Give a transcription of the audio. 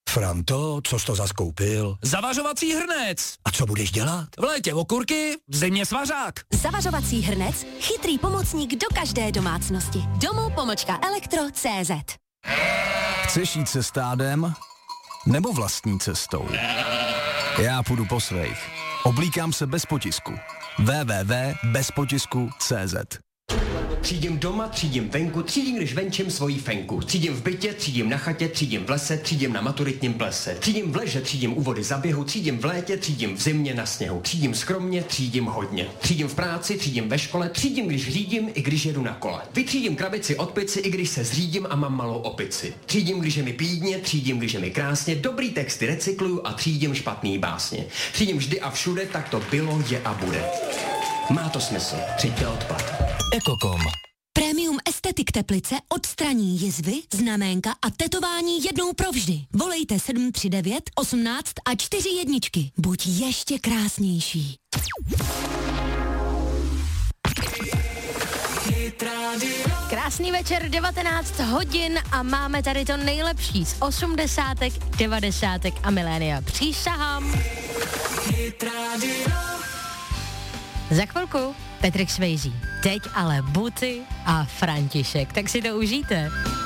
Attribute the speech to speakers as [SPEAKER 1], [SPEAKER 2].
[SPEAKER 1] Franto, co jsi to zas koupil?
[SPEAKER 2] Zavařovací hrnec.
[SPEAKER 1] A co budeš dělat?
[SPEAKER 2] V létě okurky, v zimě svařák.
[SPEAKER 3] Zavařovací hrnec, chytrý pomocník do každé domácnosti. Domov.elektro.cz.
[SPEAKER 4] Chceš jít se stádem? Nebo vlastní cestou? Já půjdu po svých. Oblíkám se bez potisku. www.bezpotisku.cz.
[SPEAKER 5] Třídím doma, třídím venku, třídím, když venčím svoji fenku. Třídím v bytě, třídím na chatě, třídím v lese, třídím na maturitním plese. Třídím v leže, třídím u vody za běhu, třídím v létě, třídím v zimě na sněhu. Třídím skromně, třídím hodně. Třídím v práci, třídím ve škole, třídím, když řídím, i když jedu na kole. Vytřídím krabici od pici, i když se zřídím a mám malou opici. Třídím, když je mi pídně, třídím, když je mi krásně, dobrý texty recykluju a třídím špatný básně. Třídím vždy a všude, tak to bylo, je a bude. Má to smysl. Třiďte odpad.
[SPEAKER 4] Ekokom.
[SPEAKER 3] Premium Estetik Teplice odstraní jizvy, znaménka a tetování jednou provždy. Volejte 739 18 a 4 jedničky. Buď ještě krásnější.
[SPEAKER 6] Krásný večer, 19 hodin a máme tady to nejlepší z 80, 90 a milénia. Přísahám. Za chvilku Patrick Swayze. Teď ale Buty a František. Tak si to užijte.